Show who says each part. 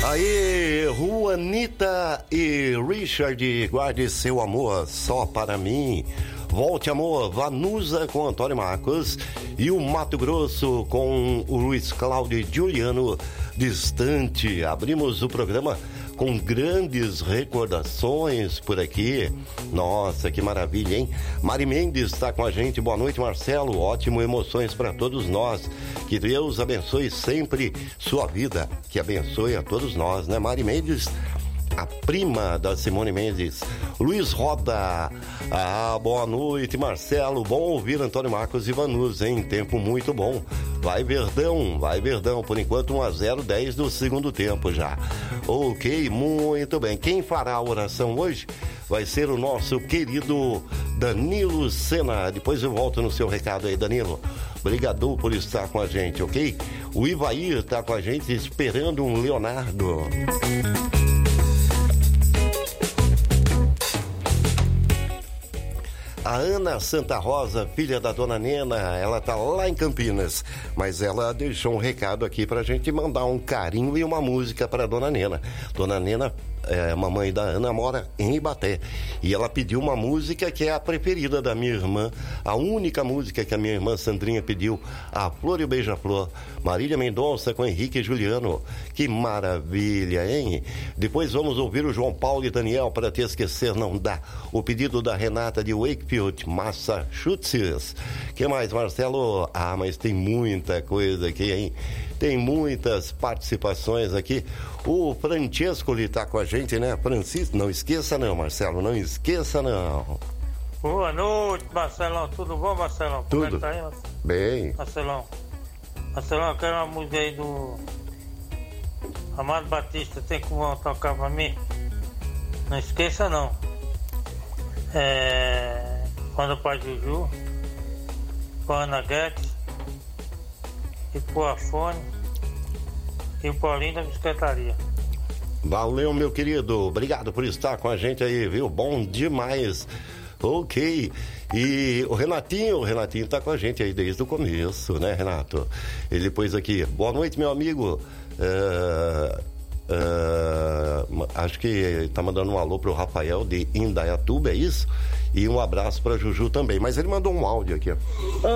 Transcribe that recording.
Speaker 1: Aí, Juanita e Richard, guarde seu amor só para mim. Volte Amor, Vanusa com Antônio Marcos e o Mato Grosso com o Luiz Cláudio e Juliano Distante. Abrimos o programa com grandes recordações por aqui. Nossa, que maravilha, hein? Mari Mendes está com a gente. Boa noite, Marcelo. Ótimo, emoções para todos nós. Que Deus abençoe sempre sua vida. Que abençoe a todos nós, né? Mari Mendes, a prima da Simone Mendes. Luiz Roda, boa noite, Marcelo. Bom ouvir Antônio Marcos e Vanusa, hein? Tempo muito bom. Vai Verdão, por enquanto 1-0, 10 do segundo tempo já. Ok, muito bem. Quem fará a oração hoje vai ser o nosso querido Danilo Sena. Depois eu volto no seu recado aí, Danilo. Obrigado por estar com a gente, ok? O Ivair está com a gente esperando um Leonardo. A Ana Santa Rosa, filha da Dona Nena, ela tá lá em Campinas, mas ela deixou um recado aqui pra gente mandar um carinho e uma música pra Dona Nena. Dona Nena, mamãe da Ana, mora em Ibaté, e ela pediu uma música que é a preferida da minha irmã, a única música que a minha irmã Sandrinha pediu, A Flor e o Beija-Flor, Marília Mendonça com Henrique e Juliano. Que maravilha, hein? Depois vamos ouvir o João Paulo e Daniel, Para Te Esquecer Não Dá, o pedido da Renata de Wakefield, Massachusetts. Que mais, Marcelo? Mas tem muita coisa aqui, hein? Tem muitas participações aqui. O Francesco ele tá com a gente, né? Francisco, não esqueça não, Marcelo, não esqueça não.
Speaker 2: Boa noite, Marcelão. Tudo bom, Marcelão?
Speaker 1: Tudo.
Speaker 2: Como é que tá aí, Marcelão?
Speaker 1: Bem.
Speaker 2: Marcelão, eu quero uma música aí do Amado Batista. Tem como tocar pra mim? Não esqueça não. Quando o pai Juju, com a Ana Guedes e pro Afone e o Paulinho da Bicicletaria.
Speaker 1: Valeu, meu querido. Obrigado por estar com a gente aí, viu? Bom demais. Ok. E o Renatinho tá com a gente aí desde o começo, né, Renato? Ele pôs aqui, boa noite, meu amigo. Acho que tá mandando um alô pro Rafael de Indaiatuba, é isso? E um abraço pra Juju também. Mas ele mandou um áudio aqui, ó.